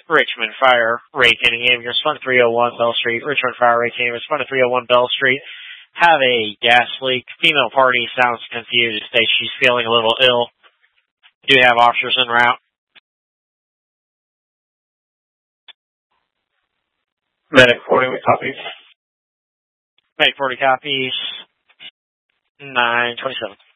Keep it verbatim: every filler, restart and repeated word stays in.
Richmond Fire, Ray Canning Ambulance, one three oh one Bell Street, Richmond Fire, Ray Canning Ambulance, one three oh one Bell Street. Have a gas leak. Female party sounds confused. States she's feeling a little ill. Do have officers en route. Medic forty, we copy. Medic forty copies. nine twenty-seven.